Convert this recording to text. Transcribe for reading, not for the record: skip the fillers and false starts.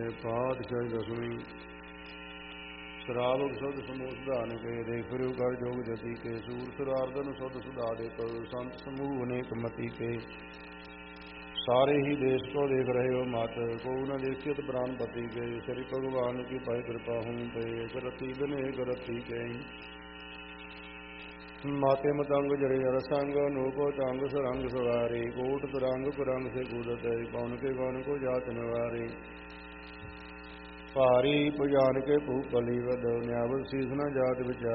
पातशाही दसवीं शराब सुध समूह सुधान के देख फिर कर जोग जति के सूर सुरार्दन सुध सुधा दे संत समूह अनेक मति के सारे ही देश को देख रहे हो मात को न देखियत ब्राह्मपति के श्री भगवान की पाई कृपा हूँ पे करती बने करती के माते मतंग जरे रसंग नूको चांग सरंग सवारी कोट तुरंग पुरंग से कूदत पवन के गौन को जात निवारी भारी पुजान के भूख बली वद न्यावल शीस न जात विचार